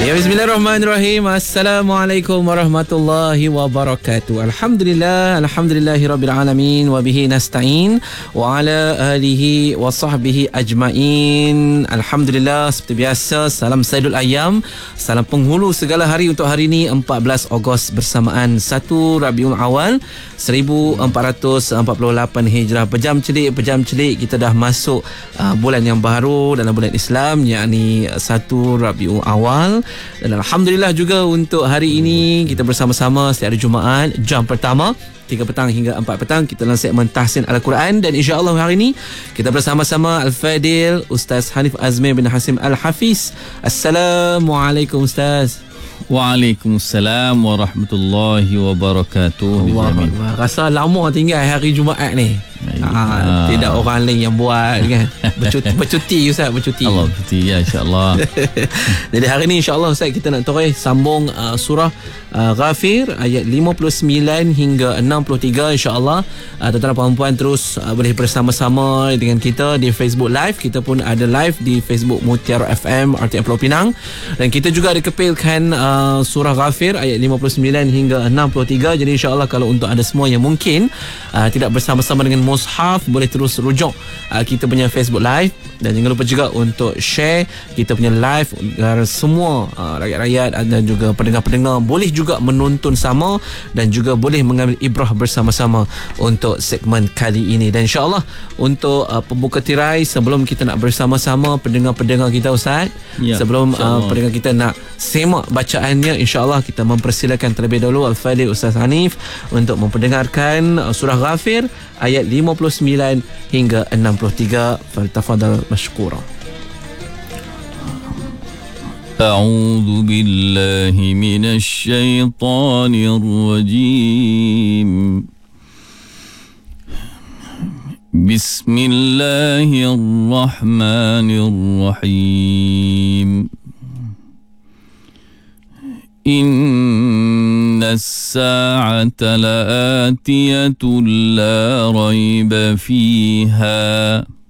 Ya, bismillahirrahmanirrahim. Assalamualaikum warahmatullahi wabarakatuh. Alhamdulillahirabbil alamin wa bihi nasta'in wa ala alihi wa sahbihi ajmain. Alhamdulillah, seperti biasa, salam Saidul Ayyam, salam penghulu segala hari untuk hari ini 14 Ogos bersamaan 1 Rabiul Awal 1448 Hijrah. Pejam celik kita dah masuk bulan yang baru dalam bulan Islam, yakni 1 Rabiul Awal. Dan alhamdulillah juga untuk hari ini kita bersama-sama setiap hari Jumaat jam pertama 3 petang hingga 4 petang kita dalam segmen Tahsin Al-Quran. Dan insya-Allah hari ini kita bersama-sama Al-Fadil Ustaz Hanif Azmi bin Hasim Al-Hafiz. Assalamualaikum Ustaz. Waalaikumsalam warahmatullahi wabarakatuh. Rasa lama tinggal hari Jumaat ni. Tidak orang lain yang buat kan. Bercuti Ustaz, bercuti. Allah bercuti ya, insya-Allah. Jadi hari ni insya-Allah Ustaz kita nak terus sambung surah Ghafir ayat 59 hingga 63 insya-Allah. Tuan-tuan dan puan terus boleh bersama-sama dengan kita di Facebook Live. Kita pun ada live di Facebook Mutiara FM RTM Pulau Pinang. Dan kita juga ada kepilkan surah Ghafir ayat 59 hingga 63. Jadi insya-Allah kalau untuk anda semua yang mungkin tidak bersama-sama dengan mushaf, boleh terus rujuk kita punya Facebook Live. Dan jangan lupa juga untuk share kita punya live agar semua rakyat-rakyat dan juga pendengar-pendengar boleh juga menonton sama dan juga boleh mengambil ibrah bersama-sama untuk segmen kali ini. Dan insya-Allah untuk pembuka tirai, sebelum kita nak bersama-sama pendengar-pendengar kita Ustaz, sebelum pendengar kita nak semak bacaannya, insya-Allah kita mempersilakan terlebih dahulu Al-Fadil Ustaz Hanif untuk memperdengarkan surah Ghafir ayat 59 hingga 63. Faltafadhal mashkura. A'udzu billahi minasy syaithanir rajim. Bismillahirrahmanirrahim. Inna as-sa'ata la'atiyatun la rayba fiha